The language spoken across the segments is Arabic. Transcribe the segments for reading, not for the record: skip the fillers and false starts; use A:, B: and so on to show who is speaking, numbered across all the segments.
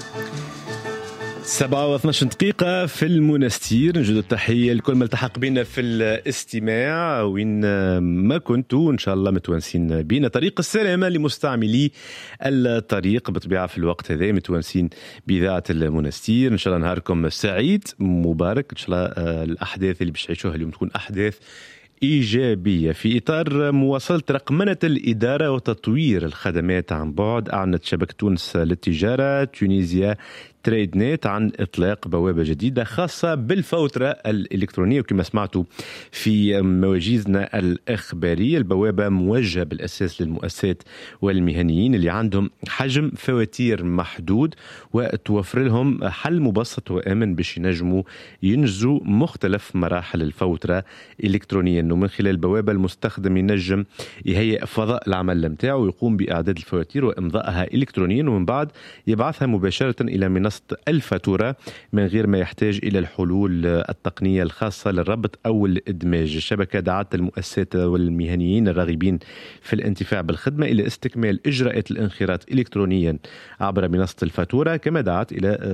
A: 7:12 في المنستير. نجد التحية لكل ما التحق بنا في الاستماع وين ما كنتوا، إن شاء الله متوانسين بينا. طريق السلامة لمستعملي الطريق بطبيعة في الوقت هذا، متوانسين بإذاعة المنستير. إن شاء الله نهاركم سعيد مبارك. إن شاء الله الأحداث اللي باش تعيشوها اليوم تكون أحداث إيجابية. في إطار مواصلة رقمنة الإدارة وتطوير الخدمات عن بعد، أعلنت شبكة تونس للتجارة تونيزيا تريد نت عن إطلاق بوابة جديدة خاصة بالفوترة الإلكترونية. وكما سمعتوا في مواجيزنا الإخبارية، البوابة موجهة بالأساس للمؤسسات والمهنيين اللي عندهم حجم فواتير محدود، وتوفر لهم حل مبسط وآمن باش ينجموا ينجزوا مختلف مراحل الفوترة إلكترونيا. إنه من خلال البوابة المستخدم ينجم يهيئ فضاء العمل متاعه ويقوم بإعداد الفواتير وإمضائها إلكترونيا، ومن بعد يبعثها مباشرة إلى منصة الفاتورة من غير ما يحتاج إلى الحلول التقنية الخاصة للربط أو الإدماج. الشبكة دعت المؤسسات والمهنيين الراغبين في الانتفاع بالخدمة إلى استكمال إجراءات الانخراط إلكترونيا عبر منصة الفاتورة، كما دعت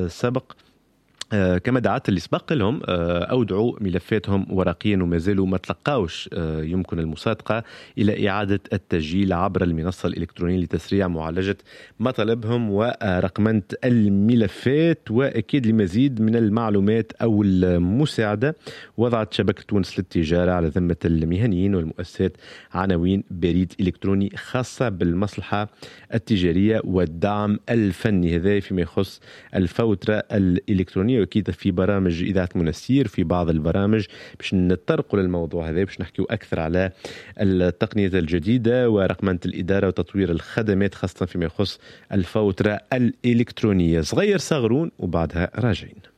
A: اللي سبق لهم أودعوا ملفاتهم ورقيا وما زالوا ما تلقاوش يمكن المصادقة إلى إعادة التسجيل عبر المنصة الإلكترونية لتسريع معالجة مطالبهم ورقمنة الملفات. وأكيد لمزيد من المعلومات أو المساعدة، وضعت شبكة تونس للتجارة على ذمة المهنيين والمؤسسات عناوين بريد إلكتروني خاصة بالمصلحة التجارية والدعم الفني. هذا فيما يخص الفوترة الإلكترونية. وأكيد في برامج إذاعة منستير في بعض البرامج باش نتطرقوا للموضوع هذا، باش نحكيوا أكثر على التقنية الجديدة ورقمنة الإدارة وتطوير الخدمات خاصة فيما يخص الفوترة الإلكترونية. صغير صغرون وبعدها راجعين.